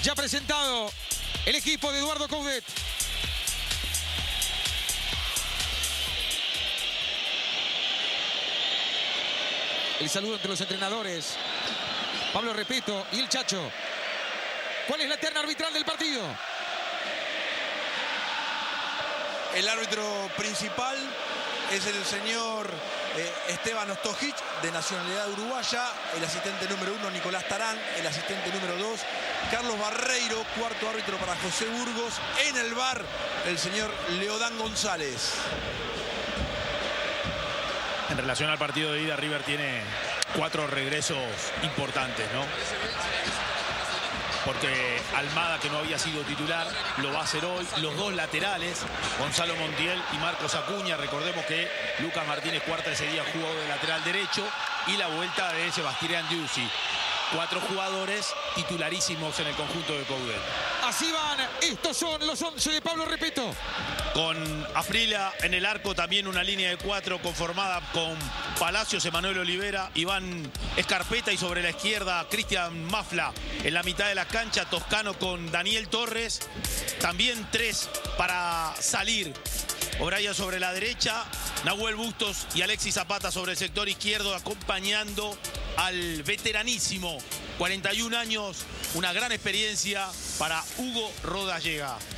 Ya presentado el equipo de Eduardo Coudet. El saludo entre los entrenadores. Pablo Repeto y el Chacho. ¿Cuál es la terna arbitral del partido? El árbitro principal es el señor Esteban Ostojic, de nacionalidad uruguaya. El asistente número 1, Nicolás Tarán. El asistente número 2, Carlos Barreiro. Cuarto árbitro para José Burgos. En el VAR, el señor Leodán González. En relación al partido de ida, River tiene 4 regresos importantes, ¿no? Porque Almada, que no había sido titular, lo va a hacer hoy. Los 2 laterales, Gonzalo Montiel y Marcos Acuña. Recordemos que Lucas Martínez Cuarta ese día jugó de lateral derecho. Y la vuelta de Sebastián Diuzzi. 4 jugadores titularísimos en el conjunto de Coudet. Así van. Estos son los 11 de Pablo Repeto. Con Afrila en el arco, también una línea de 4 conformada con Palacios, Emanuel Olivera, Iván Escarpeta y sobre la izquierda Cristian Mafla. En la mitad de la cancha, Toscano con Daniel Torres. También 3 para salir. O'Brien sobre la derecha, Nahuel Bustos y Alexis Zapata sobre el sector izquierdo, acompañando al veteranísimo, 41 años, una gran experiencia para Hugo Rodallega.